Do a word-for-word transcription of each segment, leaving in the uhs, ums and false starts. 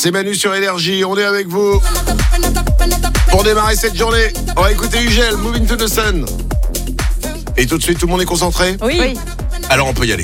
C'est Manu sur Énergie, on est avec vous. Pour démarrer cette journée, on va écouter Ugel, Moving to the Sun. Et tout de suite, tout le monde est concentré ? Oui. oui. Alors on peut y aller.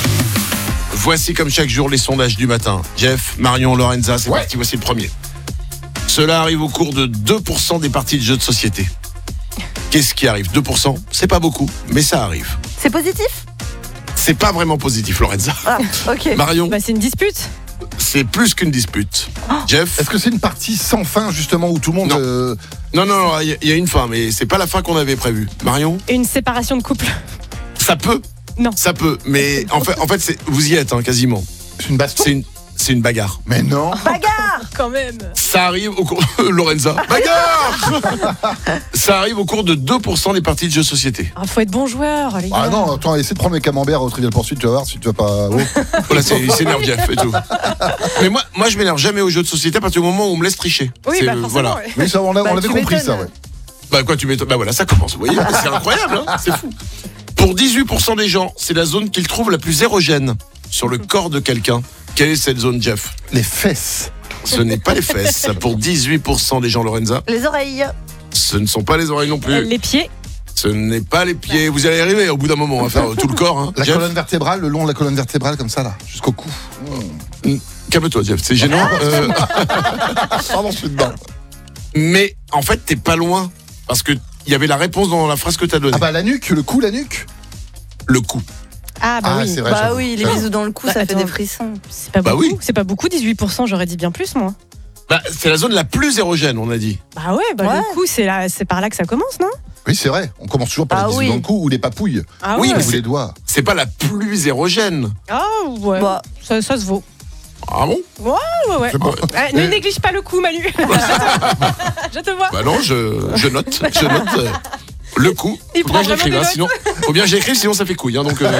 Voici comme chaque jour les sondages du matin. Jeff, Marion, Lorenza, c'est ouais. parti, voici le premier. Cela arrive au cours de deux pour cent des parties de jeux de société. Qu'est-ce qui arrive ? deux pour cent, c'est pas beaucoup, mais ça arrive. C'est positif ? C'est pas vraiment positif, Lorenza. Ah, ok. Marion ? Bah, c'est une dispute. C'est plus qu'une dispute. Oh. Jeff ? Est-ce que c'est une partie sans fin, justement, où tout le monde... Non, euh... non, non, il y, y a une fin, mais c'est pas la fin qu'on avait prévue. Marion ? Une séparation de couple. Ça peut. Non. Ça peut, mais en fait, en fait c'est, vous y êtes, hein, quasiment. C'est une baston ? C'est une, c'est une bagarre. Mais non. Bagarre quand même. Ça arrive au cours... Lorenza. Bagarre. Ça arrive au cours de deux pour cent des parties de jeux de société. Ah, faut être bon joueur, les gars. Ah non, attends, essaie de prendre mes camemberts au Trivial Poursuite, tu vas voir si tu vas pas... Oh. Voilà, c'est, il s'énerve, Jeff, et tout. Mais moi, moi, je m'énerve jamais aux jeux de société à partir du moment où on me laisse tricher. Oui, c'est bah le, forcément, voilà. ouais. Oui, ça, on, l'a, bah, on l'avait compris, m'étonnes. ça, ouais. Bah quoi, tu m'étonnes. Bah voilà, ça commence, vous voyez. C'est incroyable, hein, c'est fou. Pour dix-huit pour cent des gens, c'est la zone qu'ils trouvent la plus érogène sur le corps de quelqu'un. Quelle est cette zone, Jeff ? Les fesses. Ce n'est pas les fesses, ça, pour dix-huit pour cent des gens, Lorenza. Les oreilles. Ce ne sont pas les oreilles non plus. Les pieds. Ce n'est pas les pieds. Vous allez arriver au bout d'un moment à faire tout le corps. Hein. La Jeff, colonne vertébrale, le long de la colonne vertébrale, comme ça, là, jusqu'au cou. Mmh. Calme-toi, Jeff, c'est gênant. Euh... Pardon, je suis dedans. Mais en fait, t'es pas loin. Parce que il y avait la réponse dans la phrase que t'as donnée. Ah bah la nuque, le cou, la nuque. Le cou. Ah bah Ah, oui. c'est vrai, Bah j'avoue. oui, les J'avoue. bisous dans le cou, Bah, ça attends. fait des frissons. C'est pas Bah beaucoup. oui. C'est pas beaucoup, dix-huit pour cent, j'aurais dit bien plus, moi. Bah, c'est la zone la plus érogène, on a dit. Bah ouais, bah Ouais. le coup, c'est, là, c'est par là que ça commence, non ? Oui, c'est vrai. On commence toujours par Ah les bisous oui. dans le cou ou les papouilles. Ah Oui, ouais. mais Ou les doigts. C'est pas la plus érogène. Ah ouais, Bah. ça, ça se vaut. Ah bon ? Ouais, ouais. C'est bon. Eh, ne néglige pas le coup, Manu. Je te vois. Je te vois. Bah non, je, je note. Je note. euh, Le coup. Il Faut prend bien que j'écrive, vraiment hein, des sinon, faut bien que j'écrive, sinon ça fait couille. Hein, donc, euh,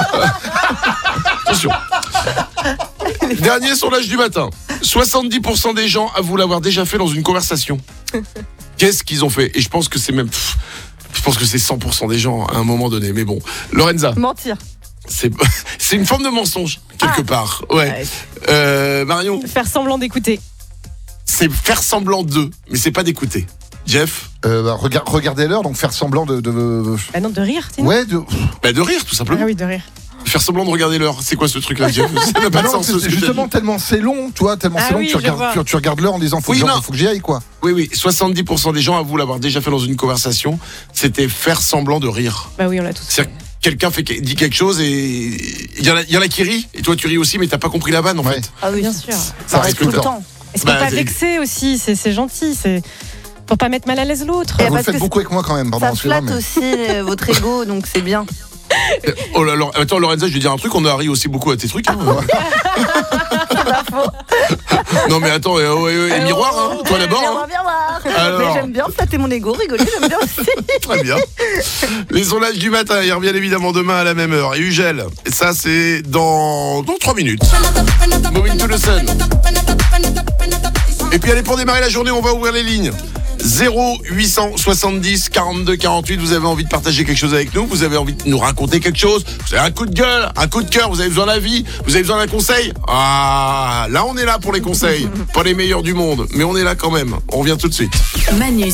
attention. Dernier sondage du matin. soixante-dix pour cent des gens avouent l'avoir déjà fait dans une conversation. Qu'est-ce qu'ils ont fait ? Et je pense que c'est même... pff, je pense que c'est cent pour cent des gens à un moment donné. Mais bon. Lorenza, Mentir. c'est, c'est une forme de mensonge, quelque Ah. part. Ouais. Ouais. Euh, Marion, Faire semblant d'écouter. c'est faire semblant d'eux, mais c'est pas d'écouter. Jeff, Euh, bah, regard, regardez l'heure, donc faire semblant de... de... Bah non, de rire, sinon. Ouais, de... bah de rire, tout simplement. Ah oui, de rire. Faire semblant de regarder l'heure. C'est quoi ce truc-là, Jeff ? Ça n'a pas Bah de non, sens, c'est ce que t'as justement dit. tellement c'est long, tu vois, tellement Ah c'est long oui, que tu je regardes, vois. tu, tu regardes l'heure en disant faut, Oui, que, j'aille- non. faut que j'y aille, quoi. Oui, oui, soixante-dix pour cent des gens avouent l'avoir déjà fait dans une conversation. C'était faire semblant de rire. Bah oui, on l'a tous. C'est-à-dire que quelqu'un fait, dit quelque chose et il y, en a- il y en a qui rient, et toi tu ris aussi, mais t'as pas compris la vanne en Ouais. fait. Ah oui, Bien sûr. Ça reste reste tout que le temps. temps. Et c'est pour Bah, pas c'est- vexer aussi, c'est, c'est gentil, c'est pour pas mettre mal à l'aise l'autre. Et Vous le parce faites que beaucoup avec moi quand même, pardon, Ça excusez-moi, flatte mais... aussi euh, votre ego, donc c'est bien. Oh là là, attends Lorenza, je vais dire un truc, on a ri aussi beaucoup à tes trucs. Hein. Non mais attends, euh, ouais, ouais, et miroir, hein, toi d'abord. Hein. J'aimerais bien voir. Alors. Mais j'aime bien flatter mon ego, rigoler, j'aime bien aussi. Très bien. Les sondages du matin, ils reviennent évidemment demain à la même heure. Et Ugel, et ça c'est dans, dans trois minutes. Moving to the Sun. Et puis allez, pour démarrer la journée, on va ouvrir les lignes. zéro huit cent soixante-dix quarante-deux quarante-huit, vous avez envie de partager quelque chose avec nous, vous avez envie de nous raconter quelque chose, vous avez un coup de gueule, un coup de cœur, vous avez besoin d'avis, vous avez besoin d'un conseil. Ah, là on est là pour les conseils, pas les meilleurs du monde, mais on est là quand même. On revient tout de suite. Manu